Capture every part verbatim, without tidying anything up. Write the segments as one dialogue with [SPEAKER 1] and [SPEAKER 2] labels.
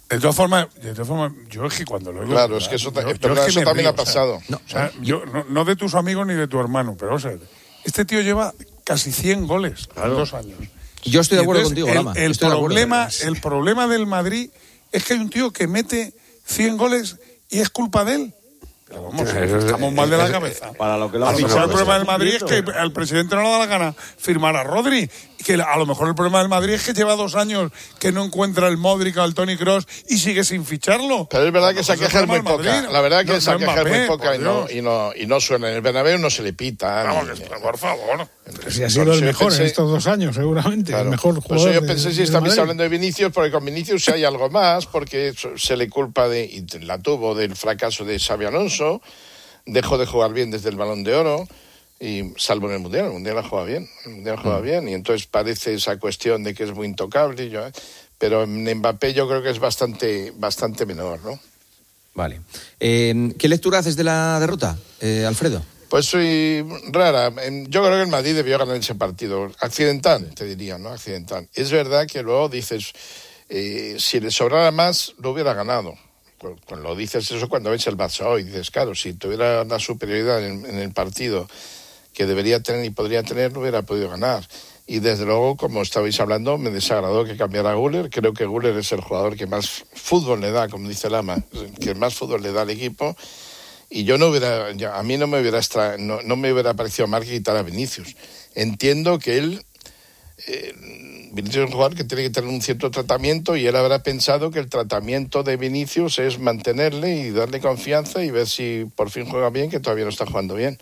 [SPEAKER 1] De todas formas, de todas formas, yo es que cuando lo oigo...
[SPEAKER 2] Claro, es que eso, yo, yo es que eso también río, ha pasado.
[SPEAKER 1] O sea, no, o sea, yo, no, no de tus amigos ni de tu hermano, pero o sea, este tío lleva casi cien goles claro. en dos años.
[SPEAKER 3] Yo estoy de acuerdo contigo, Lama.
[SPEAKER 1] El, el, problema, el problema del Madrid es que hay un tío que mete cien goles y es culpa de él. Pero vamos, estamos mal de la cabeza.
[SPEAKER 4] Para lo que lo
[SPEAKER 1] a lo mejor el problema del Madrid es que al presidente no le da la gana firmar a Rodri. Y que a lo mejor el problema del Madrid es que lleva dos años que no encuentra el Modric al Toni Kroos y sigue sin ficharlo.
[SPEAKER 2] Pero es verdad que esa queja es muy poca. La verdad que esa queja es muy poca y no, y, no, y no suena. En el Bernabéu no se le pita.
[SPEAKER 1] Vamos, ni, por favor.
[SPEAKER 5] Pero si ha sido el mejor pensé, en estos dos años, seguramente. Claro, el mejor jugador.
[SPEAKER 2] Pues yo pensé de, si estabais hablando de Vinicius, porque con Vinicius si hay algo más, porque se le culpa de, y la tuvo, del fracaso de Xabi Alonso. Dejó de jugar bien desde el Balón de Oro, y salvo en el Mundial, el Mundial juega bien, el Mundial juega mm. bien, y entonces parece esa cuestión de que es muy intocable, yo, pero en Mbappé yo creo que es bastante, bastante menor, ¿no?
[SPEAKER 3] Vale. Eh, ¿Qué lectura haces de la derrota, eh, Alfredo?
[SPEAKER 2] Pues soy rara. Yo creo que el Madrid debió ganar ese partido. Accidental, te diría, ¿no? Accidental. Es verdad que luego dices, eh, si le sobrara más, lo hubiera ganado. Cuando lo dices eso cuando ves el Barça hoy, dices, claro, si tuviera la superioridad en, en el partido que debería tener y podría tener, no hubiera podido ganar. Y desde luego, como estabais hablando, me desagradó que cambiara a Güler. Creo que Güler es el jugador que más fútbol le da, como dice Lama, que más fútbol le da al equipo. Y yo no hubiera, a mí no me hubiera extra, no, no me hubiera parecido mal que quitara a Vinicius. Entiendo que él, eh, Vinicius es un jugador que tiene que tener un cierto tratamiento y él habrá pensado que el tratamiento de Vinicius es mantenerle y darle confianza y ver si por fin juega bien, que todavía no está jugando bien.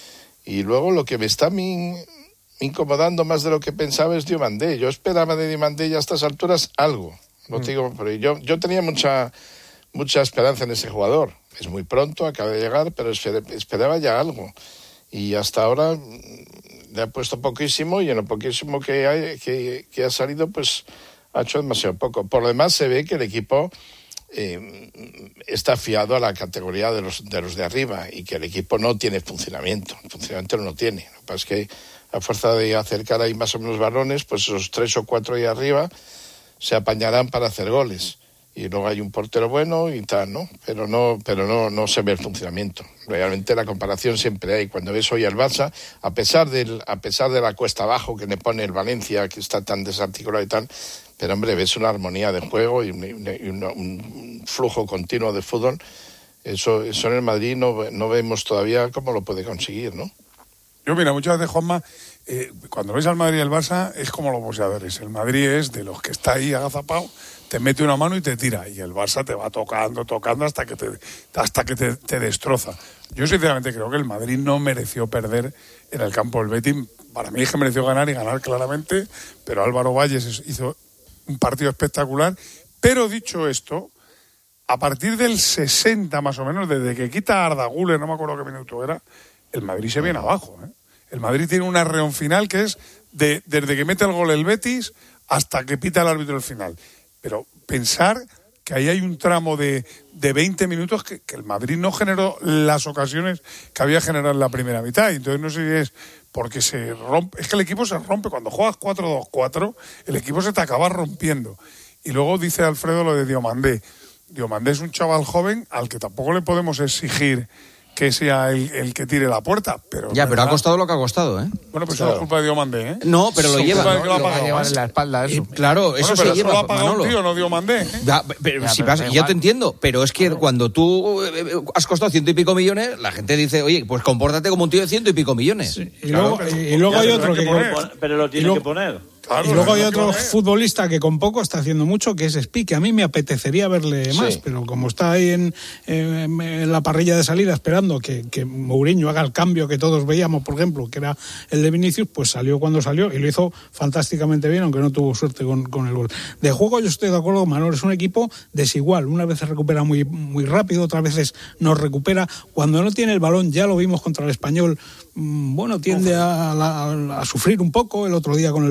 [SPEAKER 2] Y luego lo que me está a mí incomodando más de lo que pensaba es Diomandé. Yo esperaba de Diomandé ya a estas alturas algo. No mm. te digo, pero yo, yo tenía mucha, mucha esperanza en ese jugador. Es muy pronto, acaba de llegar, pero esperaba ya algo. Y hasta ahora le ha puesto poquísimo y en lo poquísimo que, hay, que, que ha salido, pues ha hecho demasiado poco. Por lo demás se ve que el equipo eh, está fiado a la categoría de los, de los de arriba y que el equipo no tiene funcionamiento. El funcionamiento no lo tiene. Lo que pasa es que a fuerza de acercar ahí más o menos balones, pues esos tres o cuatro ahí arriba se apañarán para hacer goles. Y luego hay un portero bueno y tal, ¿no? Pero no, pero no, no se ve el funcionamiento. Realmente la comparación siempre hay. Cuando ves hoy al Barça, a pesar del, a pesar de la cuesta abajo que le pone el Valencia, que está tan desarticulado y tal, pero hombre, ves una armonía de juego y un, y un, un flujo continuo de fútbol. Eso, eso en el Madrid no, no vemos todavía cómo lo puede conseguir, ¿no?
[SPEAKER 1] Yo, mira, muchas veces, Juanma, eh, cuando ves al Madrid y al Barça, es como los boxeadores. El Madrid es de los que está ahí agazapado, te mete una mano y te tira. Y el Barça te va tocando, tocando hasta que te, hasta que te, te destroza. Yo, sinceramente, creo que el Madrid no mereció perder en el campo del Betis. Para mí es que mereció ganar y ganar claramente, pero Álvaro Valles hizo un partido espectacular. Pero dicho esto, a partir del sesenta más o menos, desde que quita a Arda Güler, no me acuerdo qué minuto era, el Madrid se viene abajo, ¿eh? El Madrid tiene una reón final que es de, desde que mete el gol el Betis hasta que pita el árbitro el final. Pero pensar que ahí hay un tramo de, de veinte minutos que, que el Madrid no generó las ocasiones que había generado en la primera mitad. Entonces no sé si es porque se rompe. Es que el equipo se rompe. Cuando juegas cuatro dos cuatro, el equipo se te acaba rompiendo. Y luego dice Alfredo lo de Diomandé. Diomandé es un chaval joven al que tampoco le podemos exigir que sea el, el que tire la puerta, pero...
[SPEAKER 3] Ya, pero ha costado lo que ha costado, ¿eh?
[SPEAKER 1] Bueno, pues claro. Eso no es culpa de Diomandé, ¿eh?
[SPEAKER 3] No, pero lo lleva.
[SPEAKER 1] ¿no?
[SPEAKER 3] Lo,
[SPEAKER 1] lo, lo
[SPEAKER 3] va
[SPEAKER 1] a
[SPEAKER 5] llevar en la espalda eso.
[SPEAKER 3] Eh, claro, eso
[SPEAKER 1] bueno,
[SPEAKER 3] se lleva,
[SPEAKER 1] eso lo ha pagado
[SPEAKER 3] Manolo.
[SPEAKER 1] Un tío, no Diomandé, ¿eh?
[SPEAKER 3] Ya, pero,
[SPEAKER 5] ya,
[SPEAKER 3] si
[SPEAKER 5] pero
[SPEAKER 3] pasa, yo te entiendo, pero es que claro. Cuando tú eh, has costado ciento y pico millones, la gente dice, oye, pues compórtate como un tío de ciento y pico millones.
[SPEAKER 5] Sí, y, claro, luego, pero, y luego hay otro que...
[SPEAKER 4] que pero lo tiene que poner.
[SPEAKER 5] Claro, y luego hay otro futbolista que con poco está haciendo mucho, que es Spi, que a mí me apetecería verle más, sí. Pero como está ahí en, en, en la parrilla de salida esperando que, que Mourinho haga el cambio que todos veíamos, por ejemplo, que era el de Vinicius, pues salió cuando salió y lo hizo fantásticamente bien, aunque no tuvo suerte con, con el gol. De juego yo estoy de acuerdo con Manolo, es un equipo desigual, una vez se recupera muy, muy rápido, otras veces no recupera, cuando no tiene el balón, ya lo vimos contra el Español, bueno, tiende a, a, a sufrir un poco, el otro día con el Betis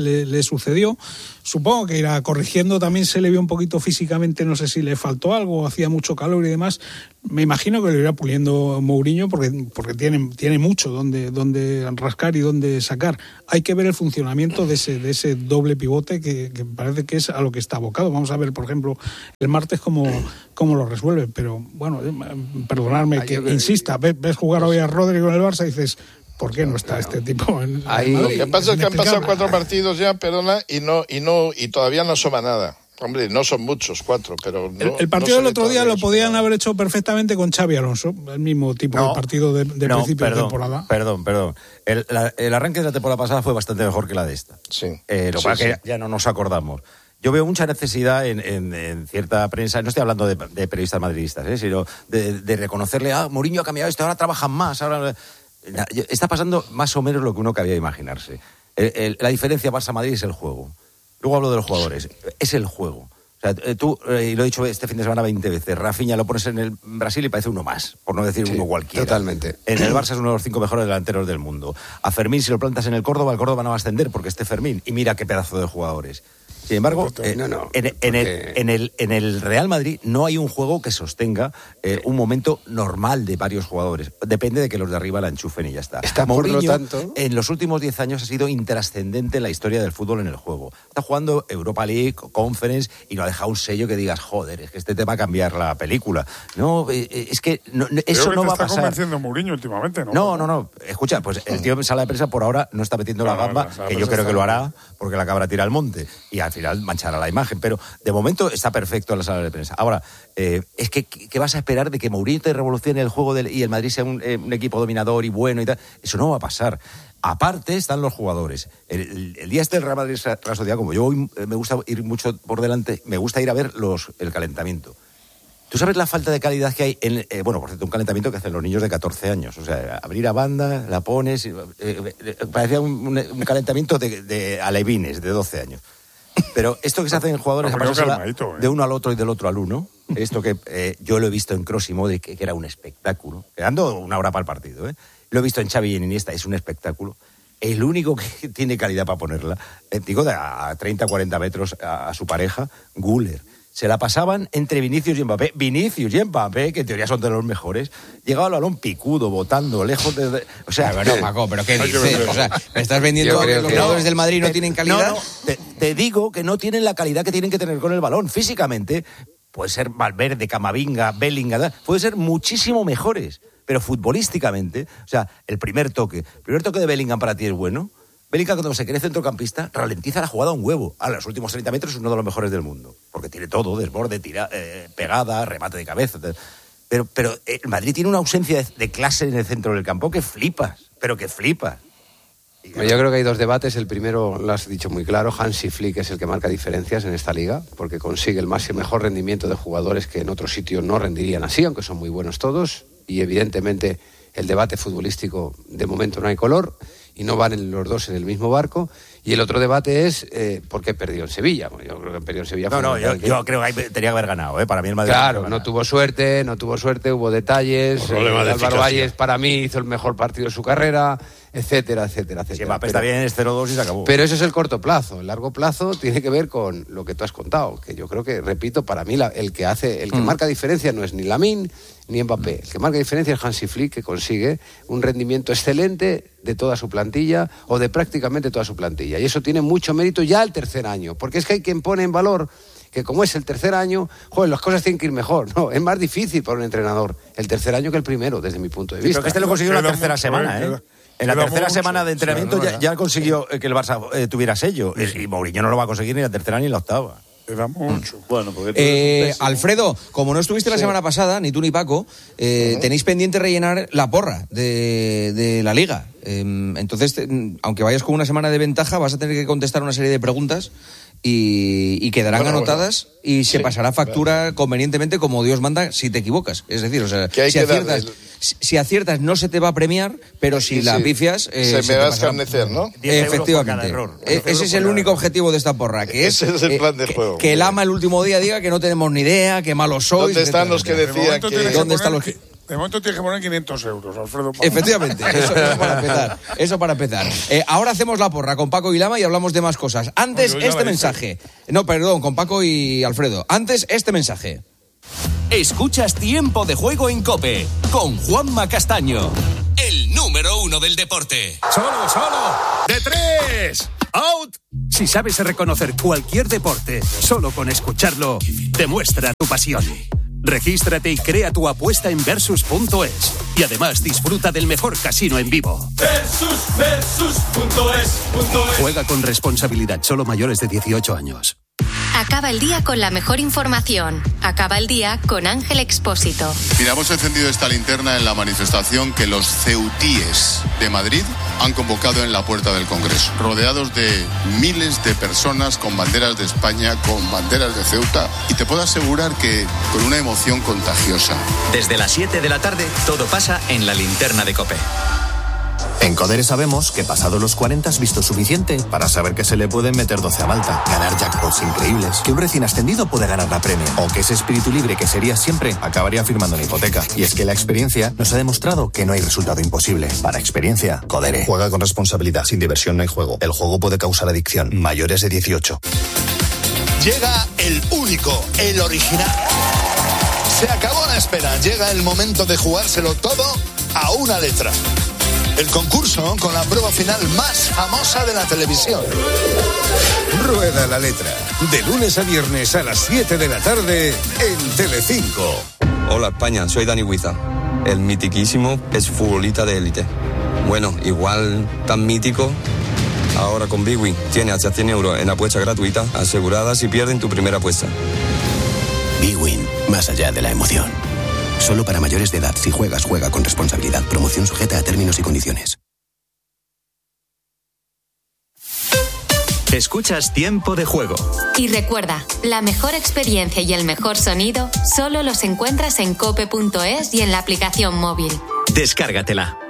[SPEAKER 5] le, le sucedió. Supongo que irá corrigiendo, también se le vio un poquito físicamente, no sé si le faltó algo, hacía mucho calor y demás. Me imagino que lo irá puliendo Mourinho porque, porque tiene, tiene mucho donde, donde rascar y donde sacar. Hay que ver el funcionamiento de ese, de ese doble pivote que, que parece que es a lo que está abocado. Vamos a ver, por ejemplo, el martes cómo, cómo lo resuelve. Pero bueno, perdonadme que insista, ves, ves jugar hoy a Rodri con el Barça y dices... ¿Por qué no está este tipo en
[SPEAKER 2] Ahí,
[SPEAKER 5] Madrid?
[SPEAKER 2] Lo que pasa es que han pasado cuatro partidos ya, perdona, y no y no y todavía no asoma nada. Hombre, no son muchos, cuatro, pero no,
[SPEAKER 5] El, el partido
[SPEAKER 2] no
[SPEAKER 5] del otro día lo podían
[SPEAKER 2] nada.
[SPEAKER 5] haber hecho perfectamente con Xavi Alonso, el mismo tipo
[SPEAKER 6] No,
[SPEAKER 5] de partido de, de
[SPEAKER 6] no,
[SPEAKER 5] principio
[SPEAKER 6] perdón,
[SPEAKER 5] de temporada.
[SPEAKER 6] Perdón, perdón. El, la, el arranque de la temporada pasada fue bastante mejor que la de esta.
[SPEAKER 2] Sí.
[SPEAKER 6] Eh, lo
[SPEAKER 2] Sí,
[SPEAKER 6] que pasa
[SPEAKER 2] sí.
[SPEAKER 6] es que ya no nos acordamos. Yo veo mucha necesidad en, en, en cierta prensa, no estoy hablando de, de periodistas madridistas, ¿eh? sino de, de reconocerle, ah, Mourinho ha cambiado esto, ahora trabajan más, ahora... Está pasando más o menos lo que uno cabía imaginarse. El, el, la diferencia Barça-Madrid es el juego. Luego hablo de los jugadores. Es el juego. O sea, tú, y lo he dicho este fin de semana veinte veces, Rafinha lo pones en el Brasil y parece uno más, por no decir
[SPEAKER 7] Sí,
[SPEAKER 6] uno cualquiera.
[SPEAKER 7] totalmente.
[SPEAKER 6] En el Barça es uno de los cinco mejores delanteros del mundo. A Fermín, si lo plantas en el Córdoba, el Córdoba no va a ascender porque esté Fermín. Y mira qué pedazo de jugadores. Sin embargo, eh,
[SPEAKER 7] no, no,
[SPEAKER 6] en, en, el,
[SPEAKER 7] porque...
[SPEAKER 6] en, el, en el Real Madrid no hay un juego que sostenga eh, un momento normal de varios jugadores. Depende de que los de arriba la enchufen y ya está.
[SPEAKER 7] Está, por lo
[SPEAKER 6] Mourinho,
[SPEAKER 7] tanto...
[SPEAKER 6] en los últimos diez años ha sido intrascendente en la historia del fútbol en el juego. Está jugando Europa League, Conference, y no ha dejado un sello que digas, joder, es que este te va a cambiar la película. No, eh, es que no, no, eso
[SPEAKER 1] Creo que
[SPEAKER 6] no
[SPEAKER 1] te
[SPEAKER 6] va a
[SPEAKER 1] está
[SPEAKER 6] pasar.
[SPEAKER 1] convenciendo Mourinho últimamente, ¿no?
[SPEAKER 6] No, no, no. Escucha, pues el tío en sala de prensa por ahora no está metiendo
[SPEAKER 1] No,
[SPEAKER 6] la gamba,
[SPEAKER 1] no, la sala
[SPEAKER 6] que
[SPEAKER 1] de
[SPEAKER 6] yo
[SPEAKER 1] prensa
[SPEAKER 6] creo que
[SPEAKER 1] está
[SPEAKER 6] lo
[SPEAKER 1] bien.
[SPEAKER 6] hará, porque la cabra tira al monte y al final manchará la imagen. Pero de momento está perfecto en la sala de prensa. Ahora, eh, es que ¿qué vas a esperar de que Mourinho te revolucione el juego del, y el Madrid sea un, eh, un equipo dominador y bueno y tal? Eso no va a pasar. Aparte están los jugadores. El, el, el día este del Real Madrid Real Sociedad, como yo voy, me gusta ir mucho por delante, me gusta ir a ver los, el calentamiento. ¿Tú sabes la falta de calidad que hay en, eh, bueno, por cierto, un calentamiento que hacen los niños de catorce años? O sea, abrir a banda, la pones... Eh, eh, parecía un, un, un calentamiento de, de alevines de doce años. Pero esto que se hace en jugadores a pasársela
[SPEAKER 1] ¿eh?
[SPEAKER 6] de uno al otro y del otro al uno, esto que eh, yo lo he visto en Kroos y Modric, que, que era un espectáculo, quedando una hora para el partido, ¿eh? Lo he visto en Xavi y en Iniesta, es un espectáculo. El único que tiene calidad para ponerla, eh, digo, de a treinta, cuarenta metros a, a su pareja, Güler. Se la pasaban entre Vinicius y Mbappé. Vinicius y Mbappé, que en teoría son de los mejores, llegaba al balón picudo, botando, lejos de... de o sea,
[SPEAKER 3] Pero no, Paco, ¿pero qué dices? O sea, ¿me estás vendiendo
[SPEAKER 7] Yo
[SPEAKER 3] que
[SPEAKER 7] creo
[SPEAKER 3] los
[SPEAKER 7] que-
[SPEAKER 3] jugadores del Madrid no
[SPEAKER 6] Te-
[SPEAKER 3] tienen calidad?
[SPEAKER 6] No, no, te, te digo que no tienen la calidad que tienen que tener con el balón. Físicamente, puede ser Valverde, Camavinga, Bellingham, puede ser muchísimo mejores. Pero futbolísticamente, o sea, el primer toque, el primer toque de Bellingham para ti es bueno. Bellingham, cuando se cree centrocampista, ralentiza la jugada un huevo. A los últimos treinta metros es uno de los mejores del mundo. Porque tiene todo, desborde, tira, eh, pegada, remate de cabeza. Tal. Pero, pero el Madrid tiene una ausencia de, de clase en el centro del campo que flipas, pero que flipas. Y,
[SPEAKER 7] Yo creo que hay dos debates. El primero, lo has dicho muy claro, Hansi Flick es el que marca diferencias en esta liga, porque consigue el máximo mejor rendimiento de jugadores que en otros sitios no rendirían así, aunque son muy buenos todos. Y evidentemente el debate futbolístico de momento no hay color y no van los dos en el mismo barco. Y el otro debate es eh, ¿por qué perdió en Sevilla? Bueno, yo creo que perdió en Sevilla.
[SPEAKER 6] No, no, yo,
[SPEAKER 7] fundamentalmente-
[SPEAKER 6] yo creo que ahí tenía que haber ganado, ¿eh? Para mí el Madrid...
[SPEAKER 7] Claro,
[SPEAKER 6] tenía que
[SPEAKER 7] no
[SPEAKER 6] haber
[SPEAKER 7] tuvo suerte, no tuvo suerte, hubo detalles.
[SPEAKER 2] Un problema
[SPEAKER 7] eh,
[SPEAKER 2] de
[SPEAKER 7] Álvaro
[SPEAKER 2] eficacia.
[SPEAKER 7] Valles para mí hizo el mejor partido de su carrera, etcétera, etcétera,
[SPEAKER 6] Si
[SPEAKER 7] etcétera.
[SPEAKER 6] Mbappé está
[SPEAKER 7] Pero-
[SPEAKER 6] bien, es cero dos y se acabó.
[SPEAKER 7] Pero eso es el corto plazo. El largo plazo tiene que ver con lo que tú has contado, que yo creo que, repito, para mí la- el que hace, el que
[SPEAKER 3] Mm.
[SPEAKER 7] marca diferencia no es ni Lamine ni Mbappé. El que marca diferencia es Hansi Flick, que consigue un rendimiento excelente de toda su plantilla o de prácticamente toda su plantilla. Y eso tiene mucho mérito ya el tercer año, porque es que hay quien pone en valor que como es el tercer año, joder, las cosas tienen que ir mejor. No, es más difícil para un entrenador el tercer año que el primero, desde mi punto de
[SPEAKER 6] Sí,
[SPEAKER 7] vista.
[SPEAKER 6] pero que este lo consiguió en la
[SPEAKER 1] Queda
[SPEAKER 6] tercera
[SPEAKER 1] mucho,
[SPEAKER 6] semana,
[SPEAKER 1] ¿eh?
[SPEAKER 6] ¿eh?
[SPEAKER 1] Queda-
[SPEAKER 6] En la
[SPEAKER 1] queda
[SPEAKER 6] tercera
[SPEAKER 1] mucho.
[SPEAKER 6] semana de
[SPEAKER 1] Sí,
[SPEAKER 6] entrenamiento
[SPEAKER 1] es
[SPEAKER 6] ya,
[SPEAKER 1] verdad.
[SPEAKER 6] ya consiguió eh, que el Barça eh, tuviera sello. El- Y Mourinho no lo va a conseguir ni en la tercera ni en la octava.
[SPEAKER 1] Queda mucho.
[SPEAKER 4] Bueno, porque tú eres un
[SPEAKER 3] Eh,
[SPEAKER 4] pésimo.
[SPEAKER 3] Alfredo, como no estuviste la semana pasada, ni tú ni Paco, eh, tenéis pendiente rellenar la porra de, de la Liga. Eh, entonces, te- aunque vayas con una semana de ventaja, vas a tener que contestar una serie de preguntas y, y quedarán
[SPEAKER 2] Bueno,
[SPEAKER 3] anotadas
[SPEAKER 2] bueno.
[SPEAKER 3] y se
[SPEAKER 2] Sí,
[SPEAKER 3] pasará factura convenientemente como Dios manda si te equivocas. Es decir, o sea,
[SPEAKER 2] Que hay
[SPEAKER 3] si,
[SPEAKER 2] que
[SPEAKER 3] aciertas,
[SPEAKER 2] darle-
[SPEAKER 3] si, si aciertas no se te va a premiar, pero si
[SPEAKER 2] Sí,
[SPEAKER 3] la
[SPEAKER 2] sí.
[SPEAKER 3] pifias... eh,
[SPEAKER 2] Se me
[SPEAKER 3] te
[SPEAKER 2] va a
[SPEAKER 3] pasará.
[SPEAKER 2] escarnecer, ¿no?
[SPEAKER 6] diez euros por
[SPEAKER 3] Efectivamente.
[SPEAKER 6] cada error.
[SPEAKER 3] E-
[SPEAKER 6] diez euros
[SPEAKER 3] Ese es
[SPEAKER 6] por
[SPEAKER 3] el
[SPEAKER 6] cada
[SPEAKER 3] único
[SPEAKER 6] error.
[SPEAKER 3] objetivo de esta porra, que es
[SPEAKER 2] Ese es el
[SPEAKER 3] eh,
[SPEAKER 2] plan de
[SPEAKER 3] que-
[SPEAKER 2] juego.
[SPEAKER 3] que el ama el último día diga que no tenemos ni idea, que malos sois.
[SPEAKER 2] ¿Dónde están
[SPEAKER 3] etcétera,
[SPEAKER 2] los que
[SPEAKER 3] etcétera.
[SPEAKER 1] De
[SPEAKER 2] decían
[SPEAKER 1] momento
[SPEAKER 2] que...
[SPEAKER 1] tienes que
[SPEAKER 3] ¿Dónde están
[SPEAKER 1] poner
[SPEAKER 3] los que-
[SPEAKER 1] De momento tienes que poner quinientos euros, Alfredo. Para
[SPEAKER 3] Efectivamente, eso, eso para empezar. Eso para empezar. Eh, ahora hacemos la porra con Paco y Lama y hablamos de más cosas. Antes,
[SPEAKER 1] Oye,
[SPEAKER 3] este mensaje. No, perdón, con Paco y Alfredo. Antes, este mensaje.
[SPEAKER 8] Escuchas Tiempo de Juego en COPE con Juanma Castaño, el número uno del deporte.
[SPEAKER 9] Solo, solo. De tres. Out. Si sabes reconocer cualquier deporte, solo con escucharlo, demuestra tu pasión. Regístrate y crea tu apuesta en versus punto es. Y además disfruta del mejor casino en vivo.
[SPEAKER 10] Versus, versus punto es, punto es.
[SPEAKER 9] Juega con responsabilidad, solo mayores de dieciocho años.
[SPEAKER 11] Acaba el día con la mejor información. Acaba el día con Ángel Expósito.
[SPEAKER 12] Mira, hemos encendido esta linterna en la manifestación que los ceutíes de Madrid han convocado en la puerta del Congreso, rodeados de miles de personas con banderas de España, con banderas de Ceuta, y te puedo asegurar que con una emoción contagiosa.
[SPEAKER 13] Desde las siete de la tarde, todo pasa en la linterna de COPE.
[SPEAKER 14] En Codere sabemos que pasado los cuarenta has visto suficiente para saber que se le pueden meter doce a Malta, ganar jackpots increíbles, que un recién ascendido puede ganar la Premier, o que ese espíritu libre que sería siempre acabaría firmando una hipoteca. Y es que la experiencia nos ha demostrado que no hay resultado imposible. Para experiencia, Codere. Juega con responsabilidad, sin diversión no hay juego. El juego puede causar adicción. Mayores de dieciocho.
[SPEAKER 15] Llega el único, el original. Se acabó la espera, llega el momento de jugárselo todo a una letra. El concurso con la prueba final más famosa de la televisión.
[SPEAKER 16] Rueda la letra. De lunes a viernes a las siete de la tarde en Telecinco.
[SPEAKER 17] Hola España, soy Dani Huiza. El mitiquísimo es futbolista de élite. Bueno, igual tan mítico. Ahora con Bwin tiene hasta cien euros en apuesta gratuita asegurada si pierden tu primera apuesta.
[SPEAKER 18] Bwin, más allá de la emoción. Solo para mayores de edad. Si juegas, juega con responsabilidad. Promoción sujeta a términos y condiciones.
[SPEAKER 13] Escuchas Tiempo de Juego.
[SPEAKER 11] Y recuerda, la mejor experiencia y el mejor sonido solo los encuentras en cope punto es y en la aplicación móvil.
[SPEAKER 13] Descárgatela.